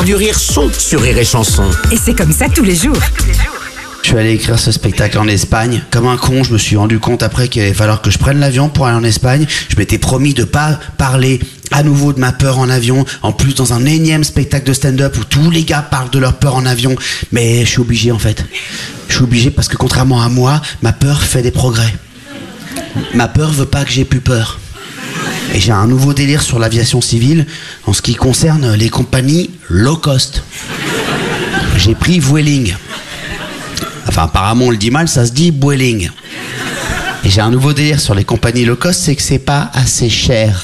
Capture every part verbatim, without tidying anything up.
du rire sont sur Rire et Chanson. Et c'est comme ça tous les jours. Je suis allé écrire ce spectacle en Espagne. Comme un con, je me suis rendu compte après qu'il allait falloir que je prenne l'avion pour aller en Espagne. Je m'étais promis de pas parler à nouveau de ma peur en avion. En plus, dans un énième spectacle de stand-up où tous les gars parlent de leur peur en avion. Mais je suis obligé en fait. Je suis obligé parce que contrairement à moi, ma peur fait des progrès. Ma peur veut pas que j'ai plus peur. Et j'ai un nouveau délire sur l'aviation civile en ce qui concerne les compagnies low cost. J'ai pris Vueling. Enfin, apparemment, on le dit mal, ça se dit Vueling. Et j'ai un nouveau délire sur les compagnies low cost, c'est que c'est pas assez cher.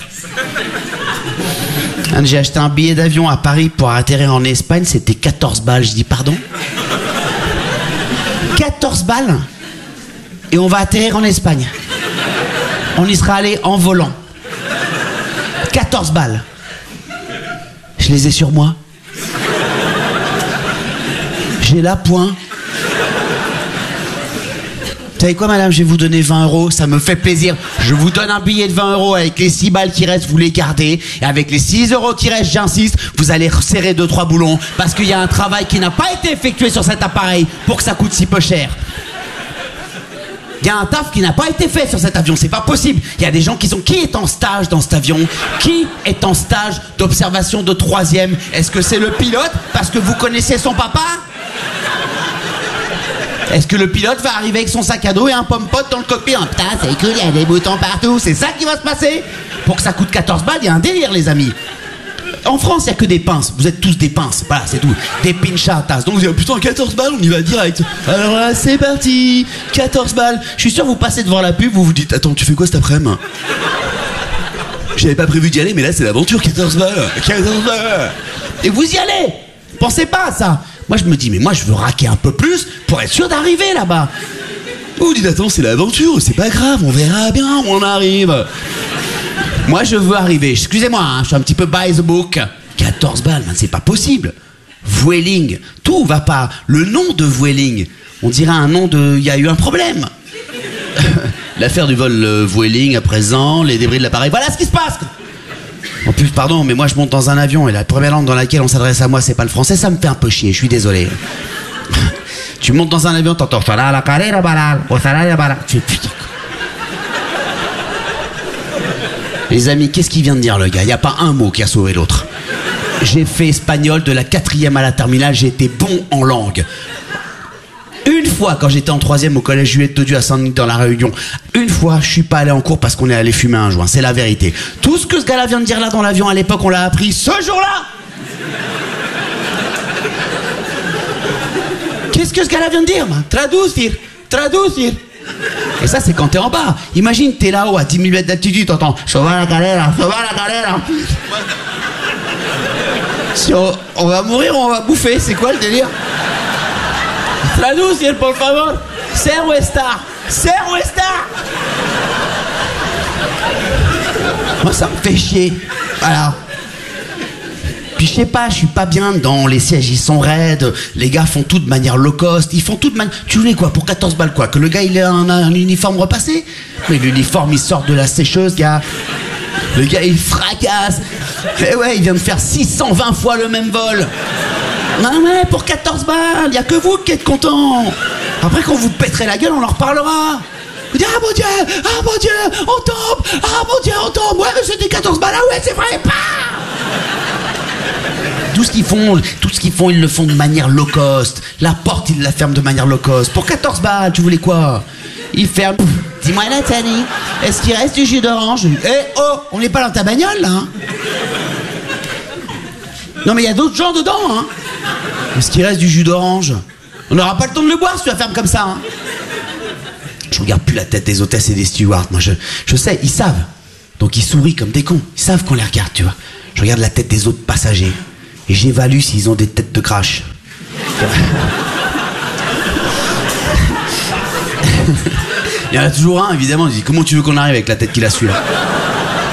J'ai acheté un billet d'avion à Paris pour atterrir en Espagne, c'était quatorze balles. Je dis pardon ? quatorze balles ? Et on va atterrir en Espagne. On y sera allé en volant. quatorze balles. Je les ai sur moi. J'ai la point. Vous savez quoi, madame, je vais vous donner vingt euros, ça me fait plaisir. Je vous donne un billet de vingt euros avec les six balles qui restent, vous les gardez. Et avec les six euros qui restent, j'insiste, vous allez resserrer deux trois boulons. Parce qu'il y a un travail qui n'a pas été effectué sur cet appareil pour que ça coûte si peu cher. Il y a un taf qui n'a pas été fait sur cet avion, c'est pas possible. Il y a des gens qui sont... Qui est en stage dans cet avion ? Qui est en stage d'observation de troisième ? Est-ce que c'est le pilote parce que vous connaissez son papa ? Est-ce que le pilote va arriver avec son sac à dos et un pomme-pote dans le cockpit ? Oh, putain, c'est cool, il y a des boutons partout. C'est ça qui va se passer ? Pour que ça coûte quatorze balles, il y a un délire, les amis. En France, il n'y a que des pinces. Vous êtes tous des pinces. Voilà, c'est tout. Des pinchatas. Donc vous dites, oh, putain, quatorze balles, on y va direct. Alors là, c'est parti. quatorze balles. Je suis sûr, vous passez devant la pub, vous vous dites, attends, tu fais quoi cet après-midi ? J'avais pas prévu d'y aller, mais là, c'est l'aventure. quatorze balles. quatorze balles. Et vous y allez. Pensez pas à ça. Moi, je me dis, mais moi, je veux raquer un peu plus pour être sûr d'arriver là-bas. Vous dites, attends, c'est l'aventure, c'est pas grave, on verra bien où on arrive. Moi, je veux arriver. Excusez-moi, hein, je suis un petit peu by the book. quatorze balles, man, c'est pas possible. Vueling, tout va pas. Le nom de Vueling, on dirait un nom de... Il y a eu un problème. L'affaire du vol euh, Vueling à présent, les débris de l'appareil, voilà ce qui se passe. En plus, pardon, mais moi je monte dans un avion et la première langue dans laquelle on s'adresse à moi, c'est pas le français, ça me fait un peu chier, je suis désolé. Tu montes dans un avion, t'entends... Tu fais putain... Les amis, qu'est-ce qu'il vient de dire le gars ? Il n'y a pas un mot qui a sauvé l'autre. J'ai fait espagnol de la quatrième à la terminale, j'ai été bon en langue. Une fois, quand j'étais en troisième au collège Juliette Todu à Saint-Denis dans la Réunion, une fois, je suis pas allé en cours parce qu'on est allé fumer un joint, c'est la vérité. Tout ce que ce gars-là vient de dire là dans l'avion, à l'époque, on l'a appris ce jour-là. Qu'est-ce que ce gars-là vient de dire ? Traducir, traducir. Et ça, c'est quand t'es en bas. Imagine, t'es là-haut à dix mille mètres d'altitude, t'entends « Sauva la galera, sauva la galera ». Si on, on va mourir ou on va bouffer, c'est quoi le délire ? Traducir, por favor. Ser ou estar. Ser ou estar. Moi, ça me fait chier. Voilà. Puis je sais pas, je suis pas bien dedans, les sièges ils sont raides, les gars font tout de manière low cost, ils font tout de manière... Tu voulais quoi, pour quatorze balles quoi ? Que le gars il ait un, un uniforme repassé ? Mais l'uniforme il sort de la sécheuse, gars. Le gars il fracasse. Et ouais, il vient de faire six cent vingt fois le même vol. Non mais pour quatorze balles, y a que vous qui êtes contents. Après quand vous pèterez la gueule, on en reparlera. Vous dites, ah mon Dieu, ah mon Dieu, on tombe, ah mon Dieu, on tombe. Ouais, mais c'était quatorze balles, ah ouais, c'est vrai, pas. Tout ce qu'ils font, tout ce qu'ils font, ils le font de manière low cost. La porte, ils la ferment de manière low cost. Pour quatorze balles, tu voulais quoi ? Ils ferment. Dis-moi, Nathalie, est-ce qu'il reste du jus d'orange ? Eh oh, on n'est pas dans ta bagnole, là, hein ? Non, mais il y a d'autres gens dedans, hein ? Est-ce qu'il reste du jus d'orange ? On n'aura pas le temps de le boire si tu la fermes comme ça, hein ? Je regarde plus la tête des hôtesses et des stewards. Moi, je, je sais, ils savent. Donc, ils sourient comme des cons. Ils savent qu'on les regarde, tu vois. Je regarde la tête des autres passagers. Et j'évalue s'ils ont des têtes de crash. Il y en a toujours un, évidemment. Il dit, comment tu veux qu'on arrive avec la tête qu'il a celui-là ?